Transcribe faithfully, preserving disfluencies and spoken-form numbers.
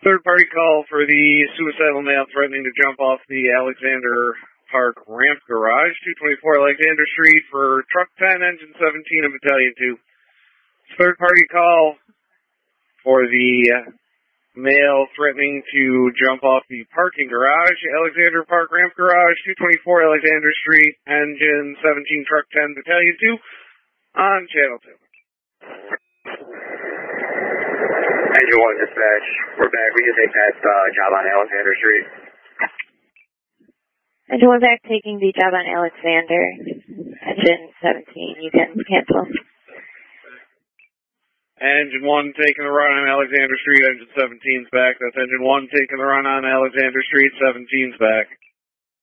Third party call for the suicidal male threatening to jump off the Alexander Park ramp garage, two twenty-four Alexander Street for truck ten, engine seventeen of Battalion two. Third party call for the male threatening to jump off the parking garage, Alexander Park ramp garage, two twenty-four Alexander Street, engine seventeen, truck ten, Battalion two, on channel two. Engine one dispatch, we're back. We can take that uh, job on Alexander Street. Engine one back, taking the job on Alexander. Engine seventeen, you can cancel. Engine one taking the run on Alexander Street, engine seventeen's back. That's engine one taking the run on Alexander Street, seventeen's back.